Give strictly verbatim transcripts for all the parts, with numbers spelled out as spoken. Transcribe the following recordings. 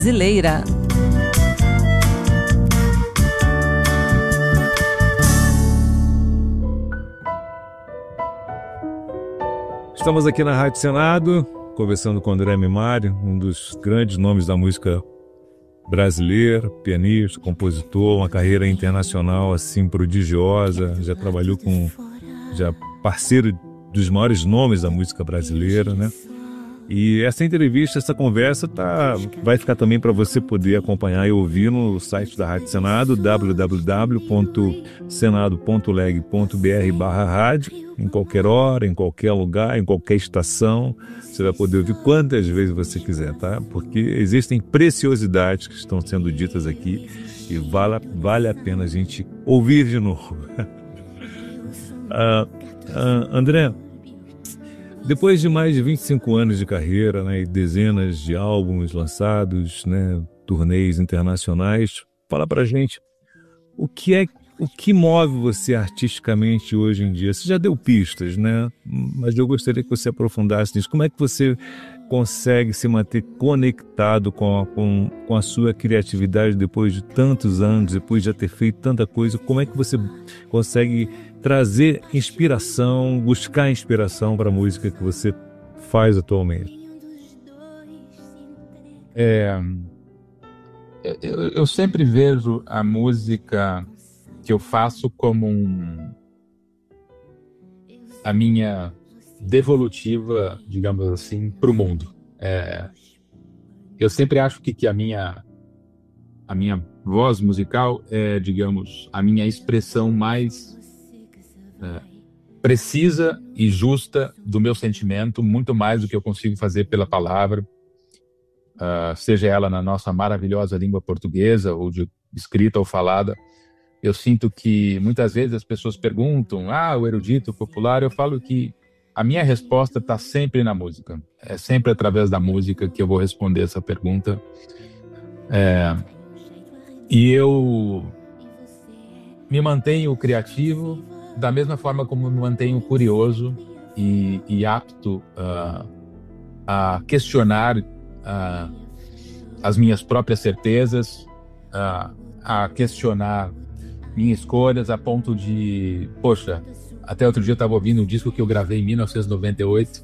Brasileira. Estamos aqui na Rádio Senado, conversando com André Mimari, um dos grandes nomes da música brasileira, pianista, compositor, uma carreira internacional assim prodigiosa, já trabalhou com, já parceiro dos maiores nomes da música brasileira, né? E essa entrevista, essa conversa tá, vai ficar também para você poder acompanhar e ouvir no site da Rádio Senado, w w w ponto senado ponto leg ponto b r barra rádio, em qualquer hora, em qualquer lugar, em qualquer estação. Você vai poder ouvir quantas vezes você quiser, tá? Porque existem preciosidades que estão sendo ditas aqui e vale, vale a pena a gente ouvir de novo. uh, uh, André, depois de mais de vinte e cinco anos de carreira, né, e dezenas de álbuns lançados, né, turnês internacionais, fala pra gente o que é, o que move você artisticamente hoje em dia. Você já deu pistas, né? Mas eu gostaria que você aprofundasse nisso. Como é que você consegue se manter conectado com a, com, com a sua criatividade depois de tantos anos, depois de já ter feito tanta coisa? Como é que você consegue trazer inspiração, buscar inspiração para a música que você faz atualmente? É, eu, eu sempre vejo a música que eu faço como um, a minha devolutiva, digamos assim, para o mundo. É, eu sempre acho que, que a minha a minha voz musical é, digamos, a minha expressão mais é, precisa e justa do meu sentimento, muito mais do que eu consigo fazer pela palavra, uh, seja ela na nossa maravilhosa língua portuguesa, ou de escrita ou falada. Eu sinto que muitas vezes as pessoas perguntam, ah, o erudito popular, eu falo que a minha resposta está sempre na música. É sempre através da música que eu vou responder essa pergunta. É, e eu me mantenho criativo da mesma forma como me mantenho curioso e, e apto uh, a questionar uh, as minhas próprias certezas, uh, a questionar minhas escolhas a ponto de, poxa, até outro dia eu estava ouvindo um disco que eu gravei em mil novecentos e noventa e oito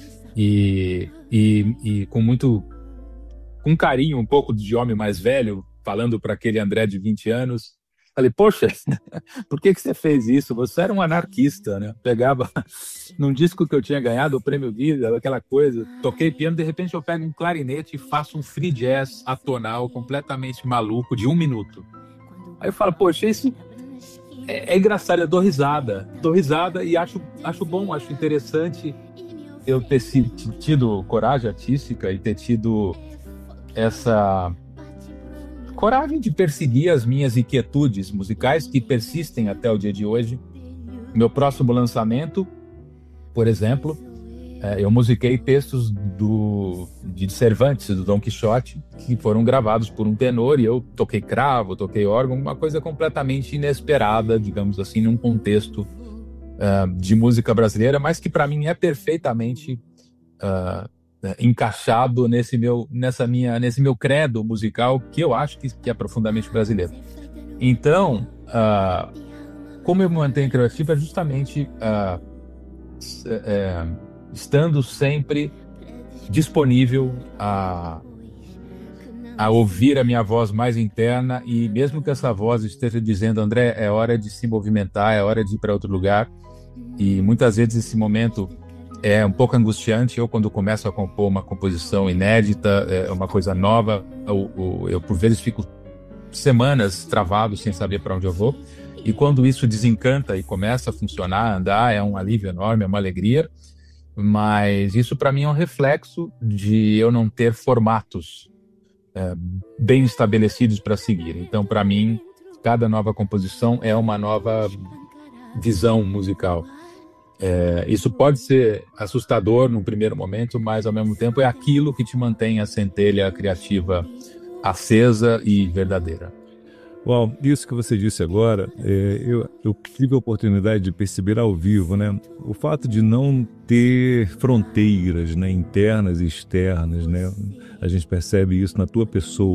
e, e, e com muito com carinho, um pouco de homem mais velho, falando para aquele André de vinte anos. Falei, poxa, por que que você fez isso? Você era um anarquista, né? Pegava num disco que eu tinha ganhado o Prêmio Vida, aquela coisa, toquei piano, de repente eu pego um clarinete e faço um free jazz atonal completamente maluco de um minuto. Aí eu falo, poxa, isso é, é engraçado, eu dou risada, dou risada e acho, acho bom, acho interessante eu ter tido coragem artística e ter tido essa coragem de perseguir as minhas inquietudes musicais que persistem até o dia de hoje. Meu próximo lançamento, por exemplo, é, eu musiquei textos do, de Cervantes, do Dom Quixote, que foram gravados por um tenor, e eu toquei cravo, toquei órgão, uma coisa completamente inesperada, digamos assim, num contexto uh, de música brasileira, mas que para mim é perfeitamente uh, encaixado nesse meu, nessa minha, nesse meu credo musical, que eu acho que, que é profundamente brasileiro. Então, uh, como eu me mantenho criativo é justamente uh, é, estando sempre disponível a, a ouvir a minha voz mais interna, e mesmo que essa voz esteja dizendo, André, é hora de se movimentar, é hora de ir para outro lugar, e muitas vezes esse momento é um pouco angustiante. Eu, quando começo a compor uma composição inédita, é uma coisa nova, eu, eu por vezes fico semanas travado sem saber para onde eu vou, e quando isso desencanta e começa a funcionar, a andar, é um alívio enorme, é uma alegria, mas isso para mim é um reflexo de eu não ter formatos é, bem estabelecidos para seguir. Então, para mim, cada nova composição é uma nova visão musical. É, isso pode ser assustador num primeiro momento, mas ao mesmo tempo é aquilo que te mantém a centelha criativa acesa e verdadeira. Uau, isso que você disse agora, é, eu, eu tive a oportunidade de perceber ao vivo, né? O fato de não ter fronteiras, né, internas e externas, né? A gente percebe isso na tua pessoa.